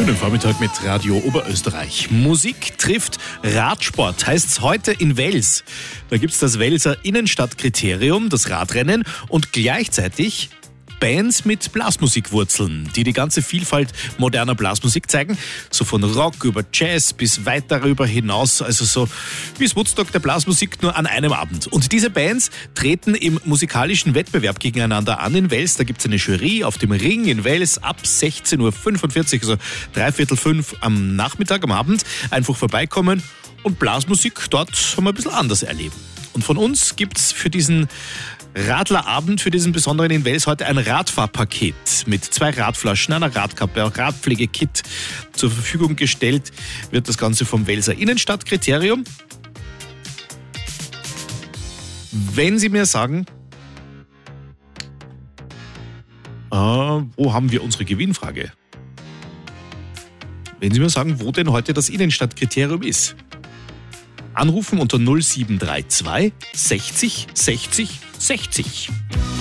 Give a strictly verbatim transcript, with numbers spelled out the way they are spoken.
Schönen Vormittag mit Radio Oberösterreich. Musik trifft Radsport, heißt es heute in Wels. Da gibt es das Welser Innenstadtkriterium, das Radrennen und gleichzeitig Bands mit Blasmusikwurzeln, die die ganze Vielfalt moderner Blasmusik zeigen. So von Rock über Jazz bis weit darüber hinaus. Also so wie das Woodstock der Blasmusik, nur an einem Abend. Und diese Bands treten im musikalischen Wettbewerb gegeneinander an in Wels. Da gibt es eine Jury auf dem Ring in Wels ab sechzehn Uhr fünfundvierzig, also dreiviertel fünf am Nachmittag, am Abend. Einfach vorbeikommen und Blasmusik dort haben wir ein bisschen anders erleben. Und von uns gibt es für diesen Radlerabend, für diesen besonderen in Wels heute ein Radfahrpaket mit zwei Radflaschen, einer Radkappe, auch Radpflegekit zur Verfügung gestellt. Wird das Ganze vom Welser Innenstadtkriterium. Wenn Sie mir sagen, äh, wo haben wir unsere Gewinnfrage? Wenn Sie mir sagen, wo denn heute das Innenstadtkriterium ist. Anrufen unter null sieben drei zwei sechzig sechzig sechzig.